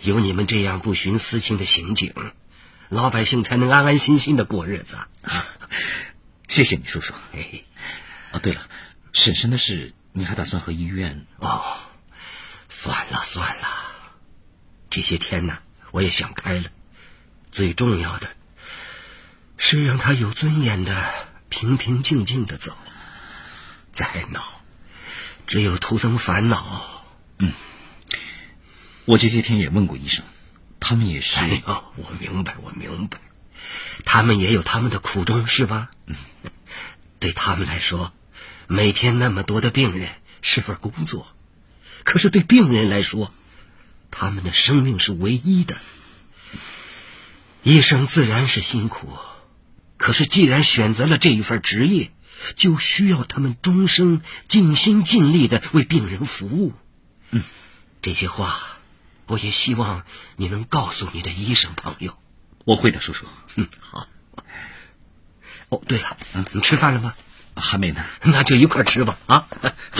有你们这样不徇私情的刑警，老百姓才能安安心心的过日子。 谢谢你，叔叔。哦，对了，婶婶的事你还打算和医院？ 算了，这些天呢，我也想开了。最重要的是让他有尊严的平平静静的走，再闹只有徒增烦恼。 我这些天也问过医生，他们也是。 我明白，他们也有他们的苦衷，是吧？对他们来说，每天那么多的病人是份工作，可是对病人来说，他们的生命是唯一的。医生自然是辛苦，可是既然选择了这一份职业，就需要他们终生尽心尽力的为病人服务。这些话我也希望你能告诉你的医生朋友。 我会的，叔叔。 好。对了，你吃饭了吗？ 还没呢。 那就一块吃吧。